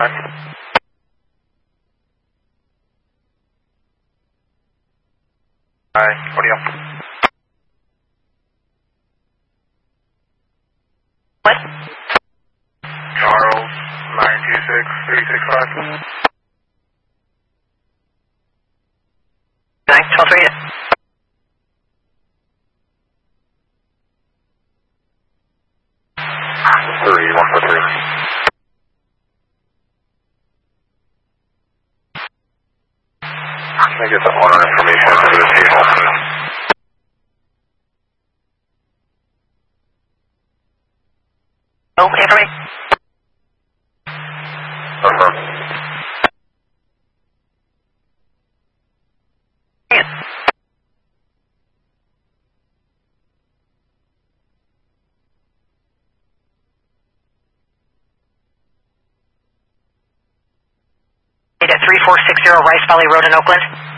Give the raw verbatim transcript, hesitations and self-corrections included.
Hi, audio. What? Charles, nine two six, three six five. nine twelve three. three one four three. Can I get the owner information for this vehicle, please? Oh, information. Affirm. At three four six zero Rice Valley Road in Oakland.